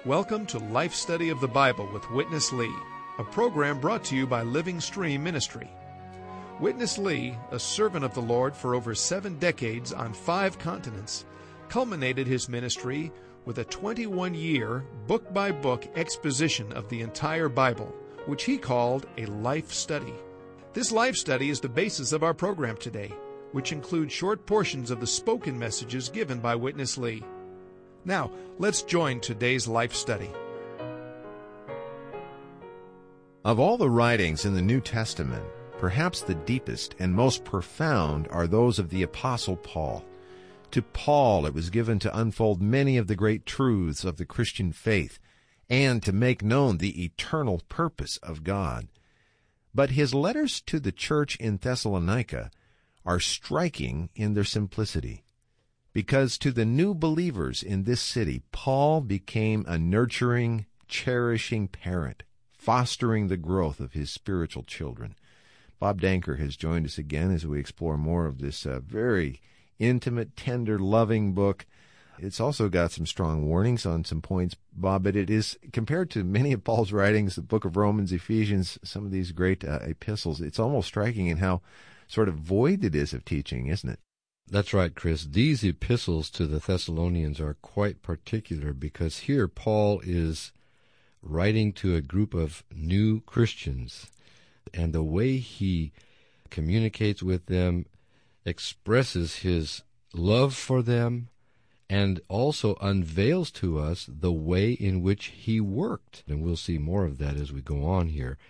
Welcome to Life Study of the Bible with Witness Lee, a program brought to you by Living Stream Ministry. Witness Lee, a servant of the Lord for over 7 decades on 5 continents, culminated his ministry with a 21-year, book-by-book exposition of the entire Bible, which he called a life study. This life study is the basis of our program today, which includes short portions of the spoken messages given by Witness Lee. Now, let's join today's life study. Of all the writings in the New Testament, perhaps the deepest and most profound are those of the Apostle Paul. To Paul it was given to unfold many of the great truths of the Christian faith and to make known the eternal purpose of God. But his letters to the church in Thessalonica are striking in their simplicity, because to the new believers in this city, Paul became a nurturing, cherishing parent, fostering the growth of his spiritual children. Bob Danker has joined us again as we explore more of this very intimate, tender, loving book. It's also got some strong warnings on some points, Bob, but it is, compared to many of Paul's writings, the book of Romans, Ephesians, some of these great epistles, it's almost striking in how sort of void it is of teaching, isn't it? That's right, Chris. These epistles to the Thessalonians are quite particular because here Paul is writing to a group of new Christians, and the way he communicates with them expresses his love for them and also unveils to us the way in which he worked. And we'll see more of that as we go on here.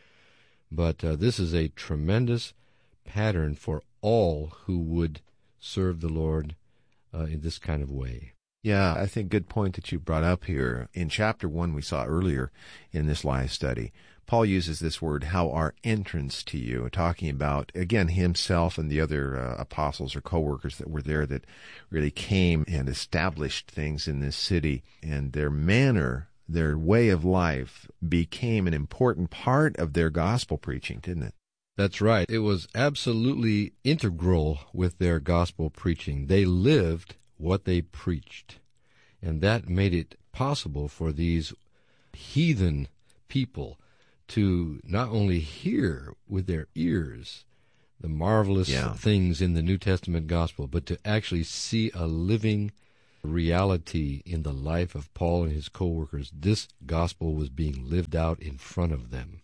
But this is a tremendous pattern for all who would serve the Lord in this kind of way. Yeah, I think good point that you brought up here. In chapter 1 we saw earlier in this live study, Paul uses this word, how our entrance to you, talking about, again, himself and the other apostles or co-workers that were there that really came and established things in this city, and their manner, their way of life became an important part of their gospel preaching, didn't it? That's right. It was absolutely integral with their gospel preaching. They lived what they preached, and that made it possible for these heathen people to not only hear with their ears the marvelous things in the New Testament gospel, but to actually see a living reality in the life of Paul and his co-workers. This gospel was being lived out in front of them.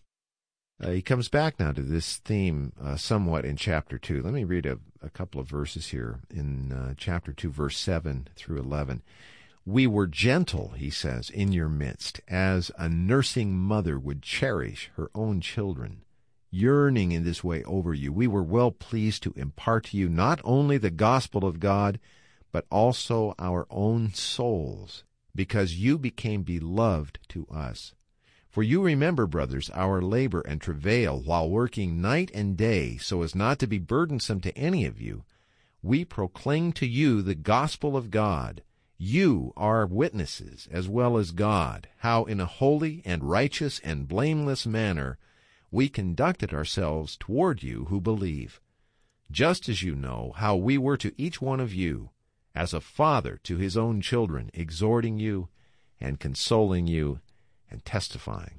He comes back now to this theme somewhat in chapter 2. Let me read a couple of verses here in chapter 2, verse 7 through 11. We were gentle, he says, in your midst, as a nursing mother would cherish her own children, yearning in this way over you. We were well pleased to impart to you not only the gospel of God, but also our own souls, because you became beloved to us. For you remember, brothers, our labor and travail while working night and day, so as not to be burdensome to any of you. We proclaim to you the gospel of God. You are witnesses, as well as God, how in a holy and righteous and blameless manner we conducted ourselves toward you who believe, just as you know how we were to each one of you, as a father to his own children, exhorting you and consoling you and testifying.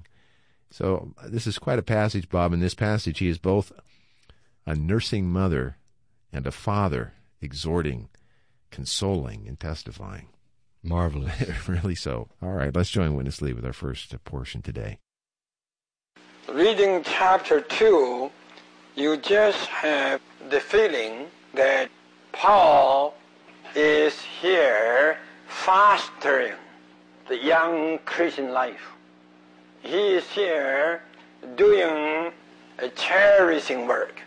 So this is quite a passage, Bob. In this passage, he is both a nursing mother and a father, exhorting, consoling, and testifying. Marvelous. Really so. All right, let's join Witness Lee with our first portion today. Reading chapter 2, you just have the feeling that Paul is here fostering the young Christian life. He is here doing a cherishing work.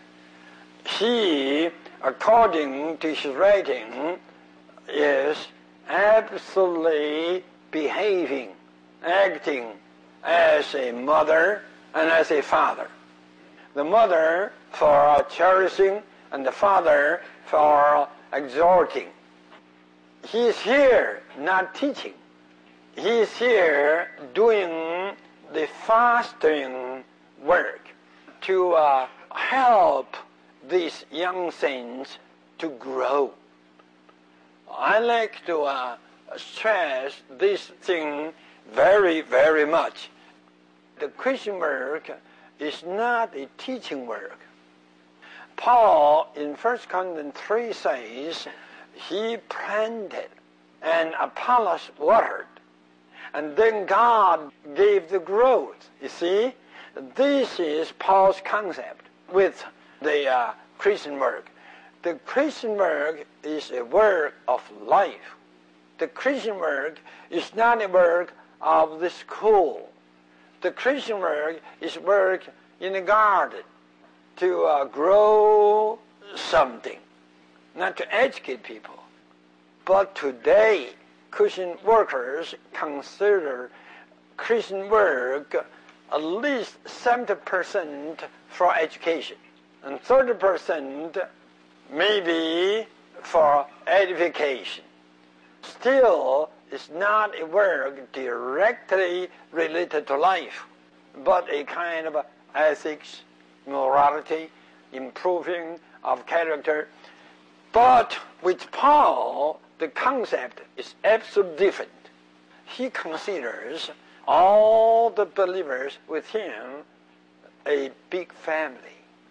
He, according to his writing, is absolutely behaving, acting as a mother and as a father. The mother for cherishing and the father for exhorting. He is here not teaching. He is here doing the fostering work to help these young saints to grow. I like to stress this thing very, very much. The Christian work is not a teaching work. Paul in 1 Corinthians 3 says, he planted and Apollos watered, and then God gave the growth. You see, this is Paul's concept with the Christian work. The Christian work is a work of life. The Christian work is not a work of the school. The Christian work is work in the garden to grow something, not to educate people. But today, Christian workers consider Christian work at least 70% for education, and 30% maybe for edification. Still, it's not a work directly related to life, but a kind of ethics, morality, improving of character. But with Paul, the concept is absolutely different. He considers all the believers with him a big family.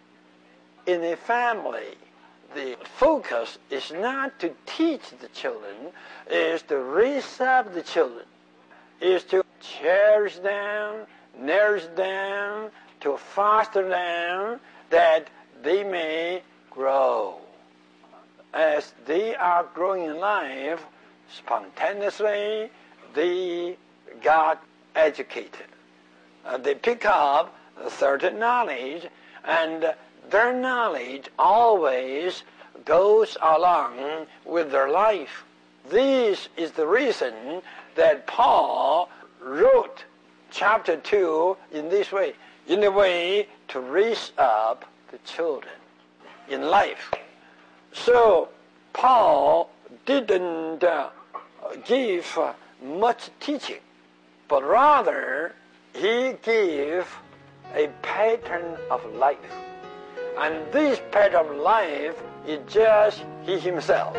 In a family, the focus is not to teach the children, is to raise up the children, is to cherish them, nourish them, to foster them, that they may grow. As they are growing in life, spontaneously, they got educated. They pick up a certain knowledge, and their knowledge always goes along with their life. This is the reason that Paul wrote chapter 2 in this way, in a way to raise up the children in life. So Paul didn't give much teaching, but rather he gave a pattern of life. And this pattern of life is just he himself.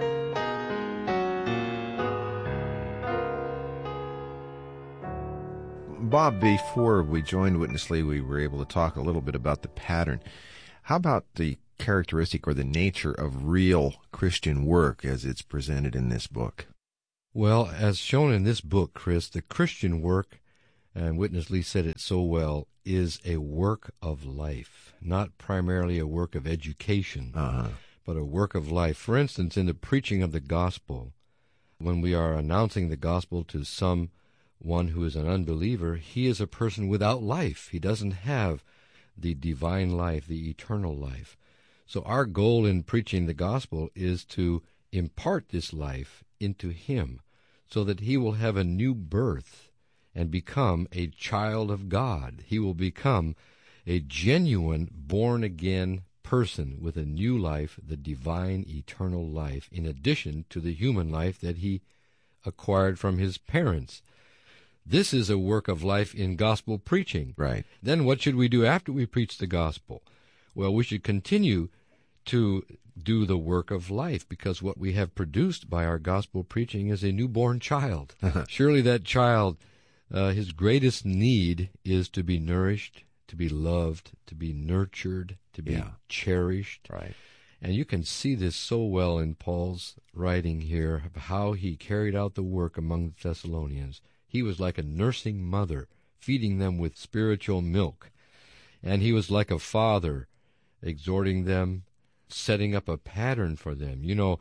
Bob, before we joined Witness Lee, we were able to talk a little bit about the pattern. How about the characteristic or the nature of real Christian work as it's presented in this book? Well, as shown in this book, Chris, the Christian work, and Witness Lee said it so well, is a work of life, not primarily a work of education, but a work of life. For instance, in the preaching of the gospel, when we are announcing the gospel to someone who is an unbeliever, he is a person without life. He doesn't have the divine life, the eternal life. So our goal in preaching the gospel is to impart this life into him so that he will have a new birth and become a child of God. He will become a genuine born-again person with a new life, the divine eternal life, in addition to the human life that he acquired from his parents. This is a work of life in gospel preaching. Right. Then what should we do after we preach the gospel? Well, we should continue to do the work of life, because what we have produced by our gospel preaching is a newborn child. Surely that child, his greatest need is to be nourished, to be loved, to be nurtured, to be cherished. Right. And you can see this so well in Paul's writing here of how he carried out the work among the Thessalonians. He was like a nursing mother, feeding them with spiritual milk. And he was like a father, exhorting them, setting up a pattern for them. You know,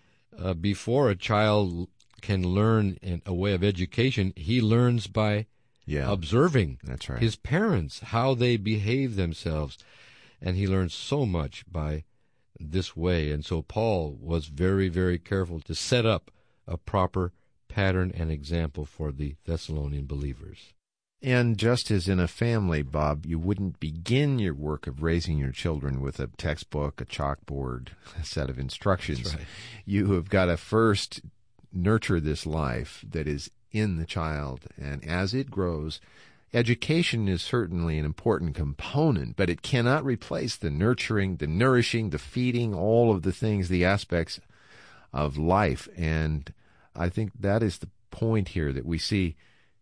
before a child can learn in a way of education, he learns by observing his parents, how they behave themselves. And he learns so much by this way. And so Paul was very, very careful to set up a proper pattern and example for the Thessalonian believers. And just as in a family, Bob, you wouldn't begin your work of raising your children with a textbook, a chalkboard, a set of instructions. That's right. You have got to first nurture this life that is in the child. And as it grows, education is certainly an important component, but it cannot replace the nurturing, the nourishing, the feeding, all of the things, the aspects of life. And I think that is the point here, that we see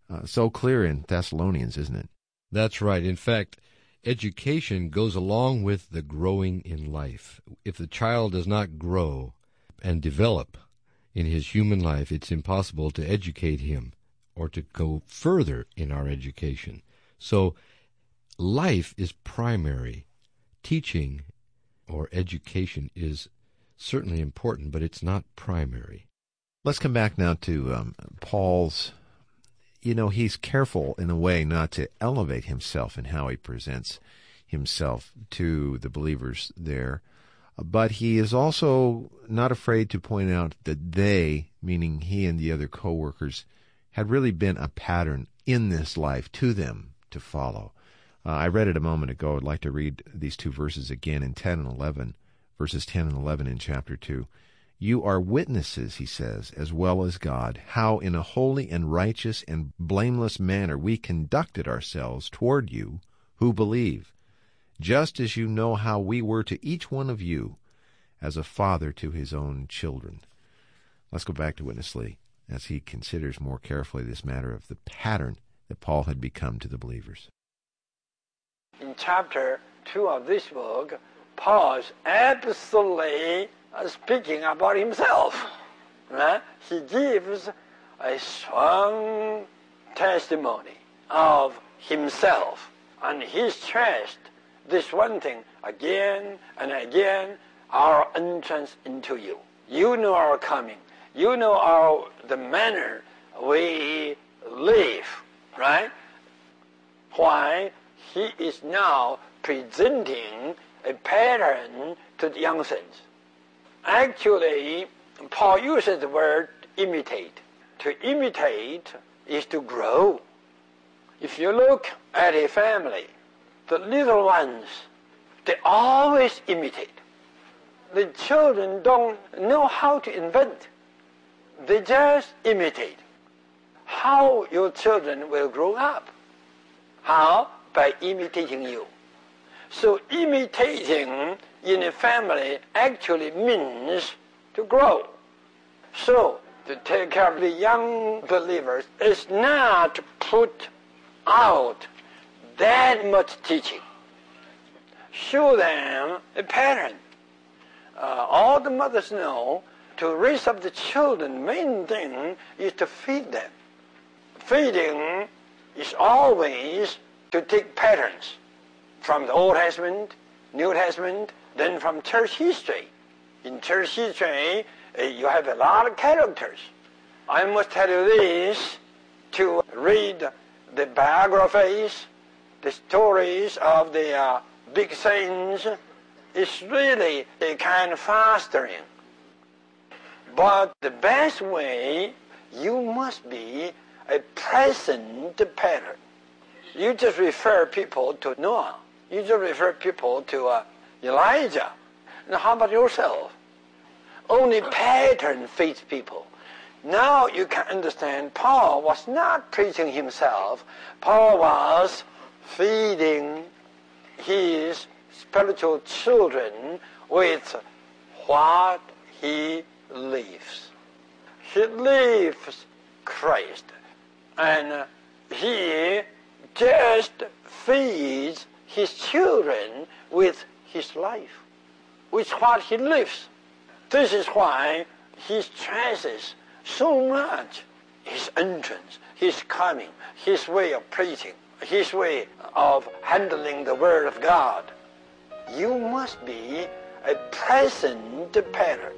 so clear in Thessalonians, isn't it? That's right. In fact, education goes along with the growing in life. If the child does not grow and develop in his human life, it's impossible to educate him or to go further in our education. So life is primary. Teaching or education is certainly important, but it's not primary. Let's come back now to Paul's. He's careful in a way not to elevate himself in how he presents himself to the believers there. But he is also not afraid to point out that they, meaning he and the other co-workers, had really been a pattern in this life to them to follow. I read it a moment ago. I'd like to read these two verses again in 10 and 11, verses 10 and 11 in chapter 2. You are witnesses, he says, as well as God, how in a holy and righteous and blameless manner we conducted ourselves toward you who believe, just as you know how we were to each one of you as a father to his own children. Let's go back to Witness Lee as he considers more carefully this matter of the pattern that Paul had become to the believers. In chapter 2 of this book, Paul is absolutely speaking about himself. Right? He gives a strong testimony of himself, and he stressed this one thing again and again: our entrance into you. You know our coming. You know the manner we live, right? Why he is now presenting a pattern to the young saints. Actually, Paul uses the word imitate. To imitate is to grow. If you look at a family, the little ones, they always imitate. The children don't know how to invent. They just imitate. How your children will grow up? How? By imitating you. So imitating in a family actually means to grow. So to take care of the young believers is not to put out that much teaching. Show them a pattern. All the mothers know to raise up the children, main thing is to feed them. Feeding is always to take patterns from the Old Testament, New Testament, then from church history. In church history, you have a lot of characters. I must tell you this, to read the biographies, the stories of the big saints, is really a kind of fostering. But the best way, you must be a present pattern. You just refer people to Noah. You just refer people to Elijah. Now how about yourself? Only pattern feeds people. Now you can understand Paul was not preaching himself. Paul was feeding his spiritual children with what he lives. He lives Christ. And he just feeds his children with his life, with what he lives. This is why he stresses so much his entrance, his coming, his way of preaching, his way of handling the Word of God. You must be a present pattern.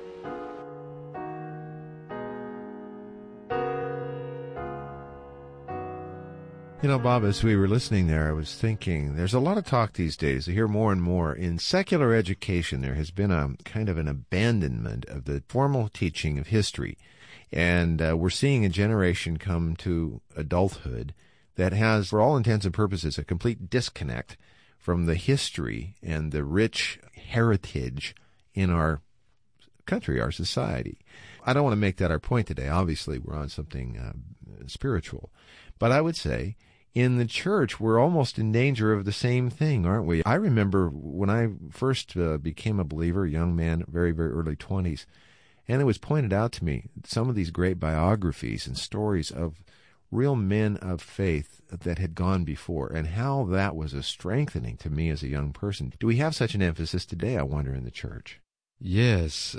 Bob, as we were listening there, I was thinking there's a lot of talk these days. I hear more and more. In secular education, there has been a kind of an abandonment of the formal teaching of history. And we're seeing a generation come to adulthood that has, for all intents and purposes, a complete disconnect from the history and the rich heritage in our country, our society. I don't want to make that our point today. Obviously, we're on something spiritual. But I would say in the church, we're almost in danger of the same thing, aren't we? I remember when I first became a believer, a young man, very, very early 20s, and it was pointed out to me, some of these great biographies and stories of real men of faith that had gone before, and how that was a strengthening to me as a young person. Do we have such an emphasis today, I wonder, in the church? Yes.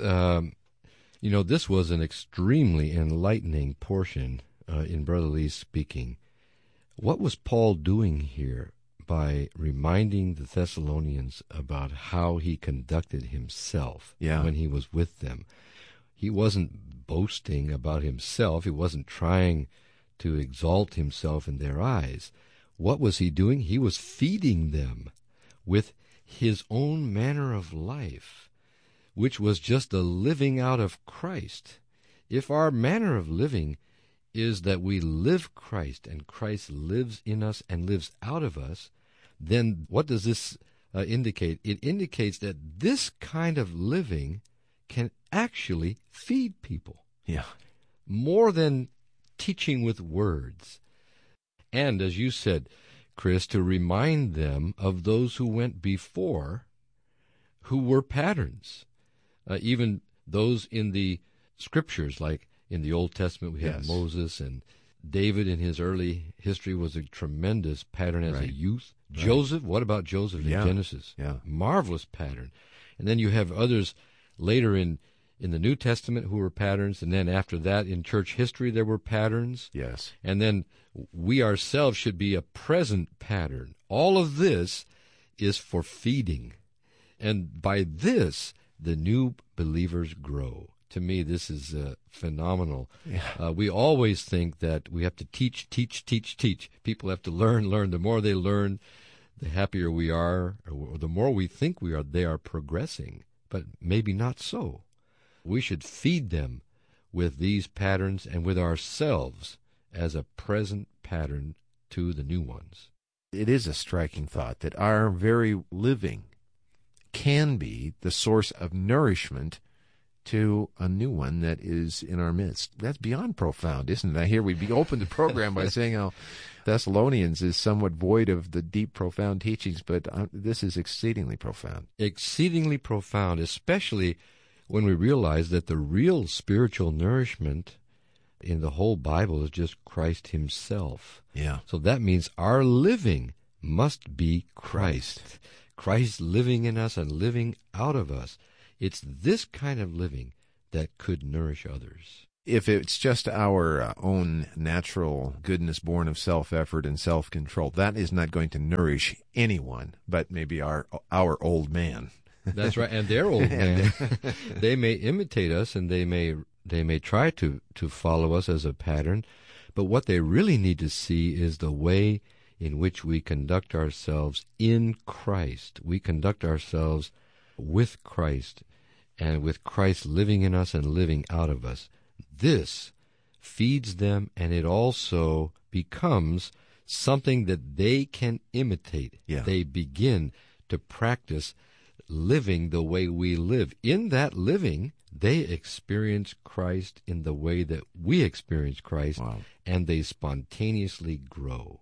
This was an extremely enlightening portion in Brother Lee's speaking. What was Paul doing here by reminding the Thessalonians about how he conducted himself when he was with them? He wasn't boasting about himself. He wasn't trying to exalt himself in their eyes. What was he doing? He was feeding them with his own manner of life, which was just a living out of Christ. If our manner of living is that we live Christ and Christ lives in us and lives out of us, then what does this indicate? It indicates that this kind of living can actually feed people. Yeah. More than teaching with words. And as you said, Chris, to remind them of those who went before, who were patterns. Even those in the scriptures, like in the Old Testament, we have Moses, and David in his early history was a tremendous pattern as a youth. Joseph, what about Joseph in Genesis? Yeah. Marvelous pattern. And then you have others later in the New Testament who were patterns, and then after that in church history there were patterns. Yes. And then we ourselves should be a present pattern. All of this is for feeding. And by this, the new believers grow. To me, this is phenomenal. Yeah. We always think that we have to teach. People have to learn. The more they learn, the happier we are, or the more we think we are, they are progressing. But maybe not so. We should feed them with these patterns and with ourselves as a present pattern to the new ones. It is a striking thought that our very living can be the source of nourishment to a new one that is in our midst. That's beyond profound, isn't it? I hear we opened the program by saying how Thessalonians is somewhat void of the deep, profound teachings, but this is exceedingly profound. Exceedingly profound, especially when we realize that the real spiritual nourishment in the whole Bible is just Christ himself. Yeah. So that means our living must be Christ. Christ living in us and living out of us. It's this kind of living that could nourish others. If it's just our own natural goodness born of self-effort and self-control, that is not going to nourish anyone, but maybe our old man. That's right, and their old man. They may imitate us, and they may try to follow us as a pattern, but what they really need to see is the way in which we conduct ourselves in Christ. We conduct ourselves with Christ, and with Christ living in us and living out of us. This feeds them, and it also becomes something that they can imitate. Yeah. They begin to practice living the way we live. In that living, they experience Christ in the way that we experience Christ, and they spontaneously grow.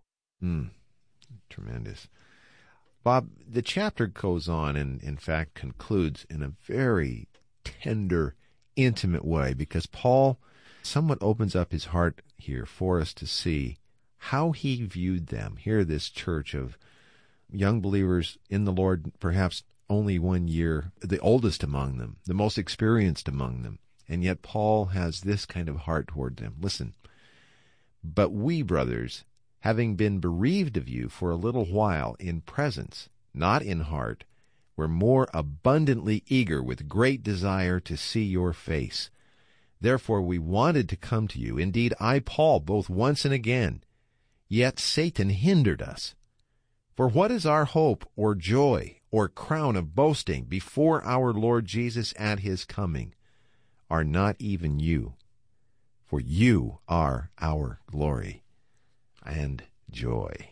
Tremendous. Bob, the chapter goes on and, in fact, concludes in a very tender, intimate way, because Paul somewhat opens up his heart here for us to see how he viewed them. Here, this church of young believers in the Lord, perhaps only 1 year, the oldest among them, the most experienced among them, and yet Paul has this kind of heart toward them. Listen, but we, brothers, having been bereaved of you for a little while in presence, not in heart, were more abundantly eager with great desire to see your face. Therefore we wanted to come to you. Indeed, I, Paul, both once and again. Yet Satan hindered us. For what is our hope or joy or crown of boasting before our Lord Jesus at his coming? Are not even you? For you are our glory and joy.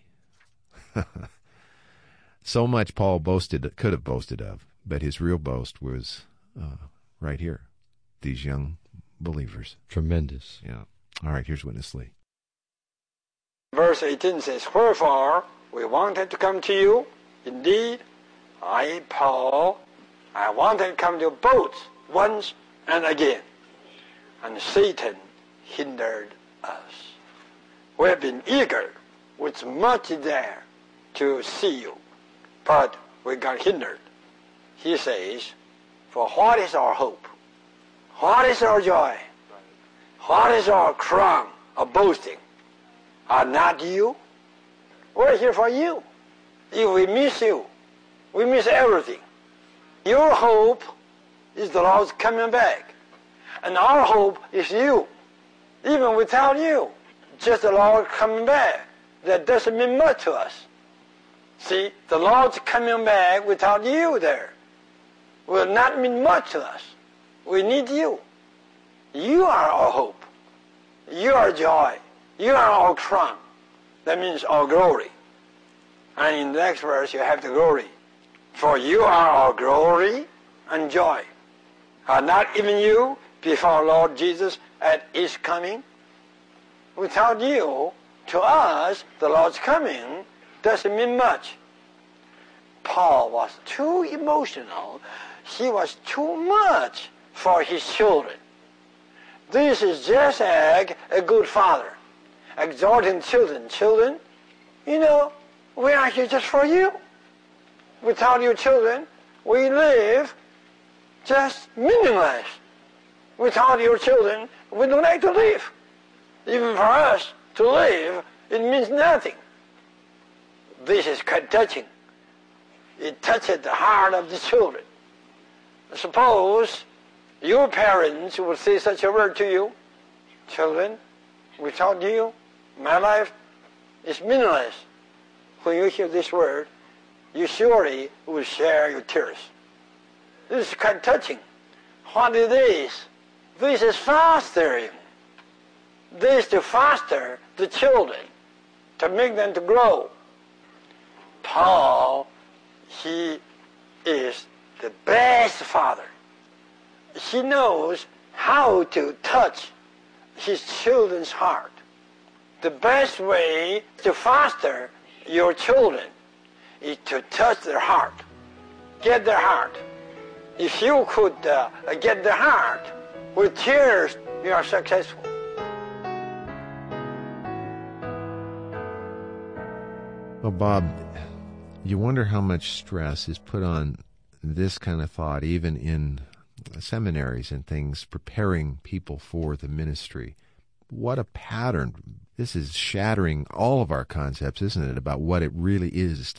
So much Paul could have boasted of, but his real boast was right here, these young believers. Tremendous. Yeah. All right, here's Witness Lee. Verse 18 says, Wherefore we wanted to come to you. Indeed, I, Paul, I wanted to come to you both once and again. And Satan hindered us. We have been eager with much desire to see you, but we got hindered. He says, for what is our hope? What is our joy? What is our crown of boasting? Are not you? We're here for you. If we miss you, we miss everything. Your hope is the Lord's coming back. And our hope is you. Even without you, just the Lord coming back, that doesn't mean much to us. See, the Lord's coming back without you there will not mean much to us. We need you. You are our hope. You are joy. You are our crown. That means our glory. And in the next verse you have the glory. For you are our glory and joy. Are not even you before Lord Jesus at His coming? Without you, to us, the Lord's coming doesn't mean much. Paul was too emotional. He was too much for his children. This is just like a good father exhorting children. Children, you know, we are here just for you. Without you children, we live just meaningless. Without your children, we don't like to live. Even for us to live, it means nothing. This is quite touching. It touches the heart of the children. Suppose your parents would say such a word to you, children, without you, my life is meaningless. When you hear this word, you surely will share your tears. This is quite touching. What it is, this is fostering. This is to foster the children, to make them to grow. Paul, he is the best father. He knows how to touch his children's heart. The best way to foster your children is to touch their heart, get their heart. If you could get their heart with tears, you are successful. Well, Bob, you wonder how much stress is put on this kind of thought, even in seminaries and things, preparing people for the ministry. What a pattern. This is shattering all of our concepts, isn't it, about what it really is